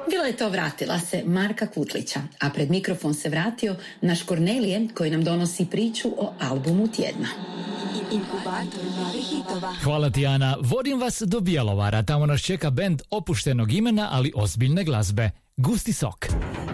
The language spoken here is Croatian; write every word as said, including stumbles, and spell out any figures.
Bila je to vratila se Marka Kutlića, a pred mikrofon se vratio naš Kornelije koji nam donosi priču o albumu tjedna. Hvala ti, Ana. Vodim vas do Bjelovara. Tamo nas čeka bend opuštenog imena, ali ozbiljne glazbe. Gusti sok.